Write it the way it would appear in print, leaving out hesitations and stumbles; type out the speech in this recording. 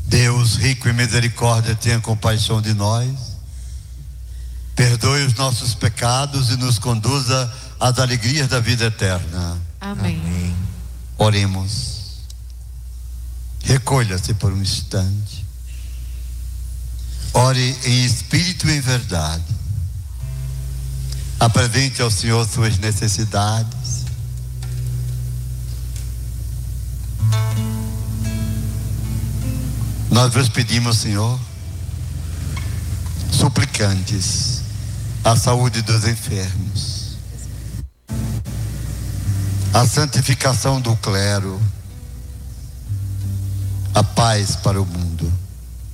Deus, rico em misericórdia, tenha compaixão de nós, perdoe os nossos pecados e nos conduza às alegrias da vida eterna. Amém. Oremos. Recolha-se por um instante. Ore em espírito e em verdade. Apresente ao Senhor suas necessidades. Nós vos pedimos, Senhor, suplicantes, a saúde dos enfermos, a santificação do clero, a paz para o mundo.